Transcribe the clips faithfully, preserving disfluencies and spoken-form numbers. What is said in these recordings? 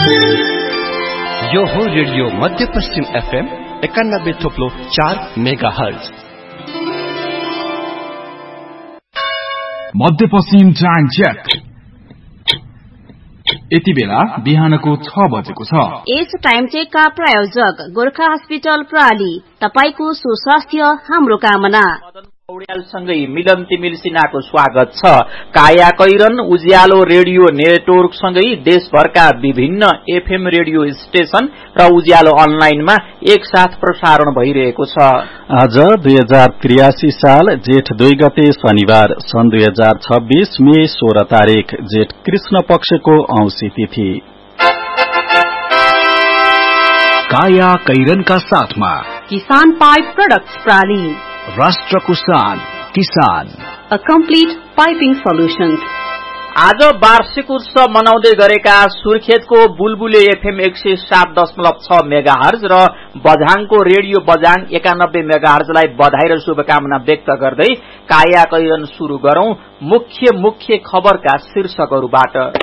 यो हो रेडियो मध्यपश्चिम एफएम एकानब्बे थोप्लो चार मेगा हर्ज। मध्यपश्चिम टाइम चेक। यति बेला बिहानको छ बजेको छ। यस टाइम चेकका प्रायोजक गोर्खा हस्पिटल प्रणाली, तपाईको सुस्वास्थ्य हाम्रो कामना। पौड्यालसँगै मिलन तिमिल सिन्हाको स्वागत छ। काया कैरन उज्यालो रेडियो नेटवर्कसँगै देशभरका विभिन्न एफएम रेडियो स्टेशन र उज्यालो अनलाइनमा एकसाथ प्रसारण भइरहेको छ। आज दुई हजार त्रियासी साल जेठ दुई गते शनिबार सन् दुई हजार छब्बीस मे सोह्र तारीक जेठ कृष्ण पक्षको औंसी तिथि। काया कैरनका साथमा किसान पाइप प्रोडक्ट्स प्रणाली, राष्ट्रको शान किसान, अ कम्प्लिट पाइपिङ सल्युसन। आज वार्षिक उत्सव मनाउँदै गरेका सुर्खेतको बुलबुले एफएम एक सय सात दशमलव छ मेगा हर्ज र बझाङको रेडियो बझाङ एकानब्बे मेगा हर्जलाई बधाई र शुभकामना व्यक्त गर्दै काया कैरन शुरू गरौं मुख्य मुख्य खबरका शीर्षकहरूबाट।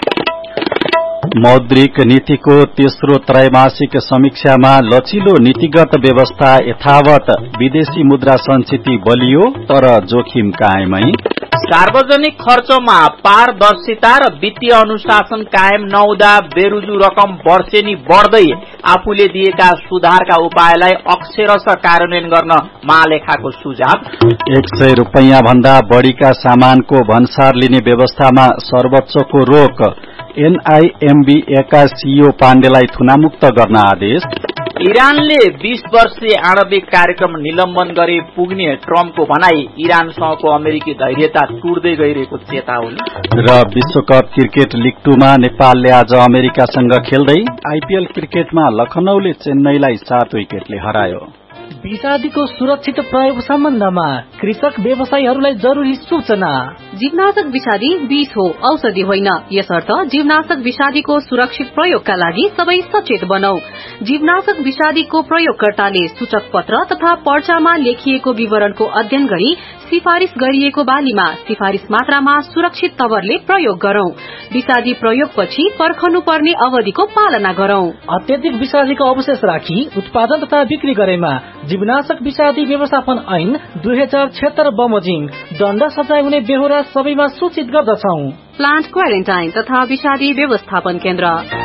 मौद्रिक नीतिको तेस्रो त्रैमासिक समीक्षामा लचिलो नीतिगत व्यवस्था यथावत, विदेशी मुद्रा संचिति बलियो तर जोखिम कायमै। सार्वजनिक खर्चमा पारदर्शिता र वित्तीय अनुशासन कायम नहुँदा बेरुजु रकम वर्षेनी बढ्दै आफूले दिएका सुधारका उपायलाई अक्षरशः कार्यान्वयन गर्न महालेखाको सुझाव। एक सय रुपैयाँ भन्दा बढ़ीका सामानको भन्सार लिने व्यवस्थामा सर्वोच्चको रोक, एनआईएमबीए का सीईओ पाण्डेलाई थुनामुक्त गर्न आदेश। इरानले बीस वर्षीय आणविक कार्यक्रम निलम्बन गरे पुग्ने ट्रम्पको भनाई, इरानसँगको अमेरिकी धैर्यता टुट्दै गइरहेको चेतावनी। र विश्वकप क्रिकेट लिग टूमा नेपालले आज अमेरिकासँग खेल्दै आईपीएल क्रिकेटमा लखनऊले चेन्नईलाई सात विकेटले हरायो। विषादीको सुरक्षित प्रयोग सम्बन्धमा कृषक व्यवसायीहरूलाई जरुरी सूचना। जीवनाशक विषादी विष हो, औषधि होइन, यसर्थ जीवनाशक विषादीको सुरक्षित प्रयोगका लागि सबै सचेत बनौ। जीवनाशक विषादीको प्रयोगकर्ताले सूचक पत्र तथा पर्चामा लेखिएको विवरणको अध्ययन गरी सिफारिश गरिएको बालीमा सिफारिश मात्रामा सुरक्षित तवरले प्रयोग गरौं। विषादी प्रयोगपछि पर्खनु पर्ने अवधिको पालना गरौं। अत्यधिक विषादीको अवशेष राखी उत्पादन तथा बिक्री गरेमा जीवनाशक विषादी व्यवस्थापन ऐन दुई हजार छिहत्तर बमोजिम दण्ड सजाय हुने बेहोरा सबैमा सूचित गर्दछौ। प्लान्ट क्वारेन्टाइन तथा विषादी व्यवस्थापन केन्द्र।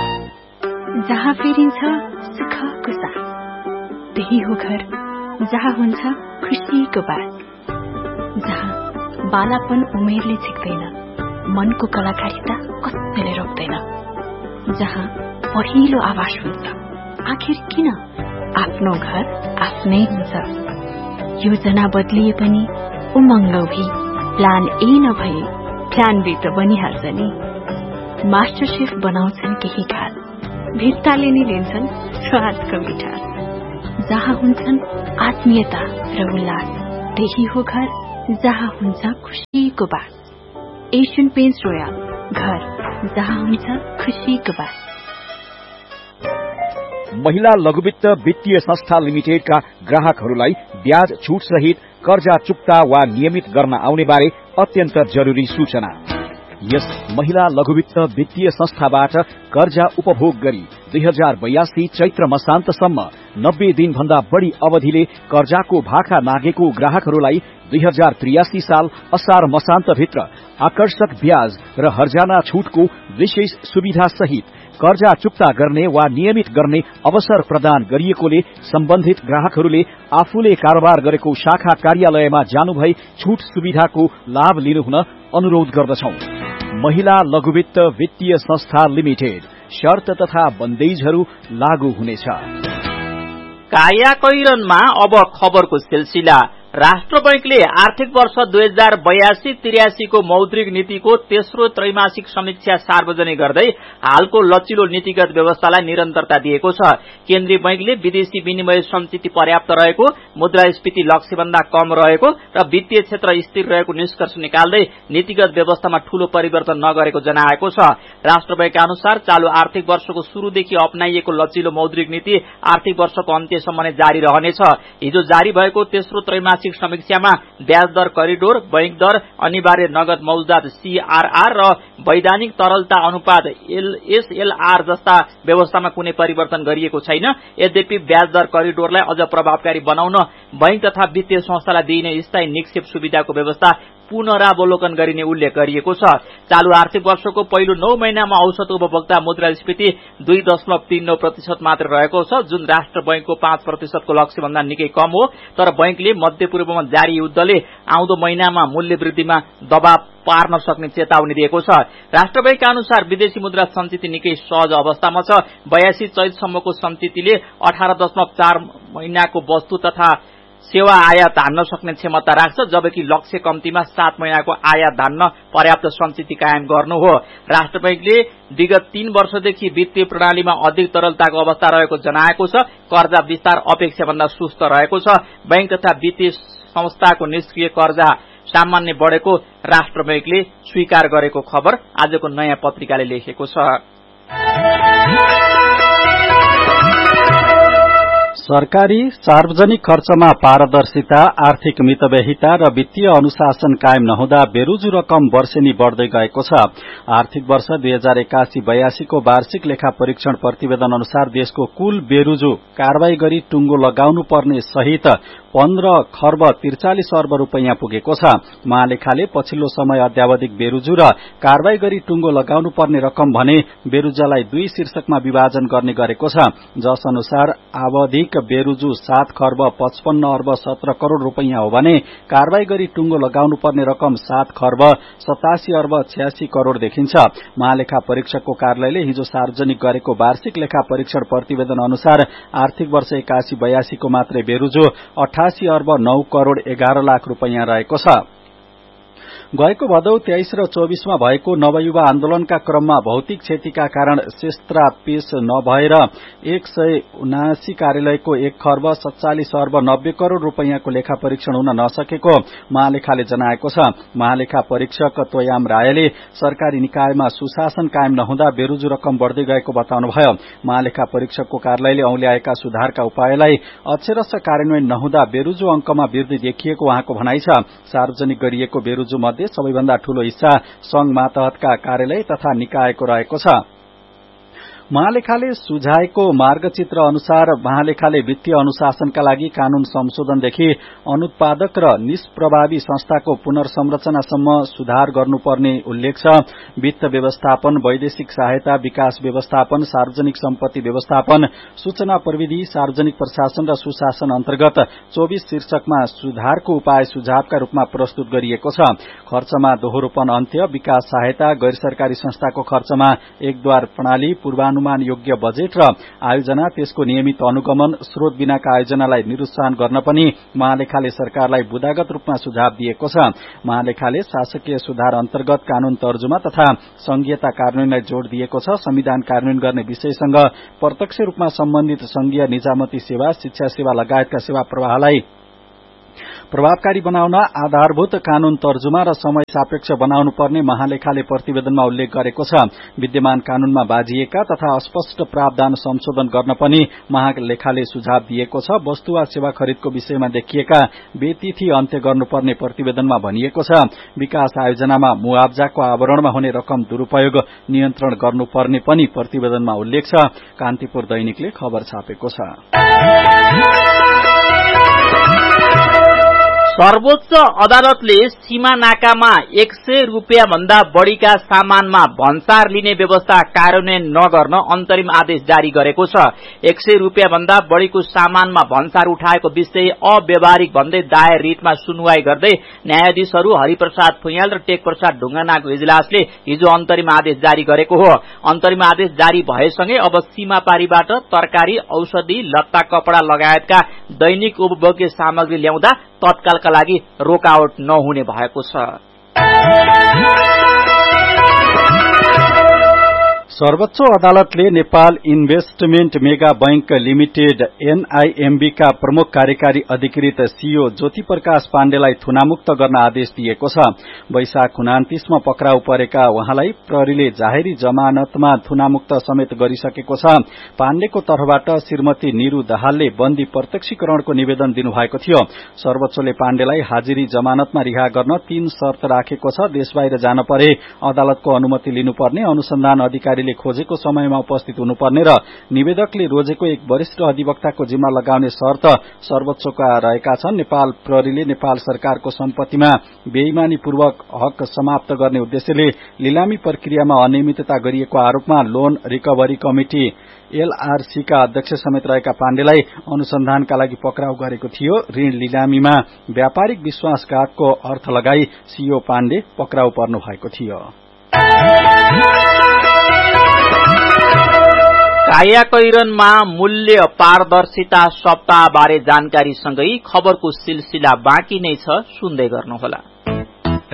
जहाँ फेरिन्छ सुखको साथ, त्यही हो घर जहाँ हुन्छ खुसीको बात, जहाँ बालापन उमेरले छिक्दैन, मनको कलाकारिता कसैले रोक्दैन, जहाँ पहिलो आवाज हुन्छ आखिर किन आफ्नो घर आफ्नै हुन्छ। योजना बदलिए पनि उमङ्ग भी प्लान ए नभए प्लान बी त बनिहाल्छ नि। मास्टर शेफ बनाउँछन् केही खास, भित्ताले नै लिन्छन् स्वादको मिठास, जहाँ हुन्छन् आत्मीयता र उल्लास, त्यही हो घर जहाँ हुन्छ खुसीको बात। एशियन पेन्ट्स रोयल, घर जहाँ हुन्छ खुसीको बात। महिला लघुवित्त वित्तीय संस्था लिमिटेडका ग्राहकहरूलाई ब्याज छूट सहित कर्जा चुक्ता वा नियमित गर्न आउने बारे अत्यन्त जरुरी सूचना। यस महिला लघुवित्त वित्तीय संस्थाबाट कर्जा उपभोग गरी दुई हजार बयासी चैत्र मसान्तसम्म नब्बे दिन भन्दा बढ़ी अवधिले कर्जाको भाका नागेको ग्राहकहरूलाई दुई हजार त्रियासी साल असार मसान्तभित्र आकर्षक ब्याज र हर्जाना छूटको विशेष सुविधा सहित कर्जा चुक्ता गर्ने वा नियमित गर्ने अवसर प्रदान गरिएकोले सम्बन्धित ग्राहकहरूले आफूले कारोबार गरेको शाखा कार्यालयमा जानुभई छूट सुविधाको लाभ लिनुहुन अनुरोध गर्दछौं। महिला लघुवित्त वित्तीय संस्था लिमिटेड, शर्त तथा बन्देजहरू लागू हुनेछ। काया कैरनमा अब खबरको सिलसिला। राष्ट्र बैंकले आर्थिक वर्ष दुई हजार बयासी त्रियासीको मौद्रिक नीतिको तेस्रो त्रैमासिक समीक्षा सार्वजनिक गर्दै हालको लचिलो नीतिगत व्यवस्थालाई निरन्तरता दिएको छ। केन्द्रीय बैंकले विदेशी विनिमय संचिति पर्याप्त रहेको, मुद्रास्फीति लक्ष्यभन्दा कम रहेको र वित्तीय क्षेत्र स्थिर रहेको निष्कर्ष निकाल्दै नीतिगत व्यवस्थामा ठूलो परिवर्तन नगरेको जनाएको छ। राष्ट्र बैंक अनुसार चालू आर्थिक वर्षको शुरूदेखि अपनाइएको लचिलो मौद्रिक नीति आर्थिक वर्षको अन्त्यसम्म नै जारी रहनेछ। हिजो जारी भएको तेस्रो त्रैमासिक त्रैमासिक समीक्षामा ब्याज दर करिडोर, बैंक दर, अनिवार्य नगद मौजदात सीआरआर र वैधानिक तरलता अनुपात एसएलआर जस्ता व्यवस्थामा कुनै परिवर्तन गरिएको छैन। यद्यपि ब्याज दर करिडोरलाई अझ प्रभावकारी बनाउन बैंक तथा वित्तीय संस्थालाई दिइने स्थायी निक्षेप सुविधाको व्यवस्था पुनरावलोकन गरिने उल्लेख गरिएको छ। चालू आर्थिक वर्षको पहिलो नौ महिनामा औसत उपभोक्ता मुद्रास्फीति दुई दशमलव तीन नौ प्रतिशत मात्र रहेको छ, जुन राष्ट्र बैंकको पाँच प्रतिशतको लक्ष्यभन्दा निकै कम हो। तर बैंकले मध्यपूर्वमा जारी युद्धले आउँदो महिनामा मूल्य वृद्धिमा दबाव पार्न सक्ने चेतावनी दिएको छ। राष्ट्र बैंकका अनुसार विदेशी मुद्रा सञ्चिति निकै सहज अवस्थामा छ। बयासी चैतसम्मको सञ्चितिले अठार दशमलव चार महिनाको वस्तु तथा सेवा आयात हान्न सक्ने क्षमता राख्छ, जबकि लक्ष्य कम्तीमा सात महिनाको आयात हान्न पर्याप्त सञ्चिति कायम गर्नु हो। राष्ट्र बैंकले विगत तीन वर्षदेखि वित्तीय प्रणालीमा अधिक तरलताको अवस्था रहेको जनाएको छ। कर्जा विस्तार अपेक्षाभन्दा सुस्त रहेको छ। बैंक तथा वित्तीय संस्थाको निष्क्रिय कर्जा सामान्य बढेको राष्ट्र बैंकले स्वीकार गरेको खबर आजको नयाँ पत्रिकाले लेखेको छ। सरकारी सार्वजनिक खर्चमा पारदर्शिता, आर्थिक मितव्ययिता र वित्तीय अनुशासन कायम नहुँदा बेरुजु रकम वर्षेनी बढ़दै गएको छ। आर्थिक वर्ष दुई हजार एकासी बयासीको वार्षिक लेखा परीक्षण प्रतिवेदन अनुसार देशको कुल बेरुजु कारवाही गरी टुंगो लगाउनु पर्ने सहित पन्ध्र खर्ब त्रिचालिस अर्ब रूपियाँ पुगेको छ। महालेखाले पछिल्लो समय अध्यावधिक बेरुजु र कारवाही गरी टुंगो लगाउनु पर्ने रकम भने बेरुजालाई दुई शीर्षकमा विभाजन गर्ने गरेको छ, जस अनुसार आवधिक बेरुजु सात खर्ब पचपन्न अर्ब सत्र करोड़ रूपियाँ हो भने कारवाही गरी टुंगो लगाउनु पर्ने रकम सात खर्ब सतासी अर्ब छ्यासी करोड़ देखिन्छ। महालेखा परीक्षकको कार्यालयले हिजो सार्वजनिक गरेको वार्षिक लेखा परीक्षण प्रतिवेदन अनुसार आर्थिक वर्ष एकासी बयासीको मात्रै बेरुजु अठासी अर्ब नौ करोड़ एघार लाख रूपियाँ रहेको छ। गएको भदौ तेइस र चौबीसमा भएको नवयुवा आन्दोलनका क्रममा भौतिक क्षतिका कारण सेस्त्रा पेश नभएर एक सय उनासी कार्यालयको एक खर्ब सत्तालिस अर्ब नब्बे करोड़ रूपियाँको लेखा परीक्षण हुन नसकेको महालेखाले जनाएको छ। महालेखा परीक्षक तोयाम रायले सरकारी निकायमा सुशासन कायम नहुँदा बेरुजु रकम बढ़दै गएको बताउनुभयो। महालेखा परीक्षकको कार्यालयले औल्याएका सुधारका उपायलाई अक्षरश कार्यान्वयन नहुँदा बेरुजु अंकमा वृद्धि देखिएको उहाँको भनाइ छ। सार्वजनिक गरिएको बेरुजु मध्ये सबैभन्दा ठूलो हिस्सा संघ मातहतका कार्यालय तथा निकायको रहेको छ। महालेखाले सुझाएको मार्गचित्र अनुसार महालेखाले वित्तीय अनुशासनका लागि कानून संशोधनदेखि अनुत्पादक र निष्प्रभावी संस्थाको पुनर्संरचनासम्म सुधार गर्नुपर्ने उल्लेख छ। वित्त व्यवस्थापन, वैदेशिक सहायता, विकास व्यवस्थापन, सार्वजनिक सम्पत्ति व्यवस्थापन, सूचना प्रविधि, सार्वजनिक प्रशासन र सुशासन अन्तर्गत चौबीस शीर्षकमा सुधारको उपाय सुझावका रूपमा प्रस्तुत गरिएको छ। खर्चमा दोहोरोपन अन्त्य, विकास सहायता, गैर सरकारी संस्थाको खर्चमा एकद्वार प्रणाली, पूर्वानुमान योग्य बजेट र आयोजना, त्यसको नियमित अनुगमन, स्रोत बिनाका आयोजनालाई निरुत्साहन गर्न पनि महालेखाले सरकारलाई बुदागत रूपमा सुझाव दिएको छ। महालेखाले शासकीय सुधार अन्तर्गत कानून तर्जुमा तथा संघीयता कार्यान्वयनलाई जोड़ दिएको छ। संविधान कार्यान्वयन गर्ने विषयसँग प्रत्यक्ष रूपमा सम्बन्धित संघीय निजामती सेवा, शिक्षा सेवा लगायतका सेवा प्रवाहलाई प्रभावकारी बनाउन आधारभूत कानून तर्जुमा र समय सापेक्ष बनाउनु पर्ने महालेखाले प्रतिवेदनमा उल्लेख गरेको छ। विद्यमान कानूनमा बाजिएका तथा अस्पष्ट प्रावधान संशोधन गर्न पनि महालेखाले सुझाव दिएको छ। वस्तु वा सेवा खरिदको विषयमा देखिएका बेतिथि अन्त्य गर्नुपर्ने प्रतिवेदनमा भनिएको छ। विकास आयोजनामा मुआवजाको आवरणमा हुने रकम दुरूपयोग नियन्त्रण गर्नुपर्ने पनि प्रतिवेदनमा उल्लेख छ। कान्तिपुर दैनिकले खबर छापेको छ। सर्वोच्च अदालतले सीमा नाकामा एक सय रूपियाँ भन्दा बढ़ीका सामानमा भन्सार लिने व्यवस्था कार्यान्वयन नगर्न अन्तरिम आदेश जारी गरेको छ। एक सय रूपियाँ भन्दा बढ़ीको सामानमा भन्सार उठाएको विषय अव्यवहारिक भन्दै दायर रिटमा सुनवाई गर्दै न्यायाधीशहरू हरिप्रसाद फुयाल र टेक प्रसाद ढुङ्गानाको इजलासले हिजो अन्तरिम आदेश जारी गरेको हो। अन्तरिम आदेश जारी भएसँगै अब सीमापारीबाट तरकारी, औषधि, लत्ता, कपड़ा लगायतका दैनिक उपभोग्य सामग्री ल्याउँदा तत्कालका लागि रोकावट नहुने भएको छ। सर्वोच्च अदालतले Nepal investment mega bank limited एनआईएमबी का प्रमुख कार्यकारी अधिकृत सीओ ज्योति प्रकाश पाण्डेलाई थुनामुक्त गर्न आदेश दिएको छ। वैशाख उनातीसमा पक्राउ परेका उहाँलाई प्रहरीले जाहेरी जमानतमा थुनामुक्त समेत गरिसकेको छ। पाण्डेको तर्फबाट श्रीमती निरू दाहालले बन्दी प्रत्यक्षीकरणको निवेदन दिनुभएको थियो। सर्वोच्चले पाण्डेलाई हाजिरी जमानतमा रिहा गर्न तीन शर्त राखेको छ। देशबाहिर जान परे अदालतको अनुमति लिनुपर्ने, अनुसन्धान अधिकारीले खोजेको समयमा उपस्थित हुनुपर्ने र निवेदकले रोजेको एक वरिष्ठ अधिवक्ताको जिम्मा लगाउने शर्त सर्वोच्चका रहेका छन्। नेपाल प्रहरीले नेपाल सरकारको सम्पत्तिमा बेइमानीपूर्वक हक समाप्त गर्ने उद्देश्यले लिलामी प्रक्रियामा अनियमितता गरिएको आरोपमा लोन रिकभरी कमिटी एलआरसी का अध्यक्ष समेत रहेका पाण्डेलाई अनुसन्धानका लागि पक्राउ गरेको थियो। ऋण लिलामीमा व्यापारिक विश्वासघातको अर्थ लगाई सीओ पाण्डे पक्राउ पर्नु भएको थियो। कायाकैरनमा मूल्य पारदर्शिता सप्ताह बारे जानकारी सँगै खबरको सिलसिला बाँकी नै छ, सुन्दै गर्नुहोला।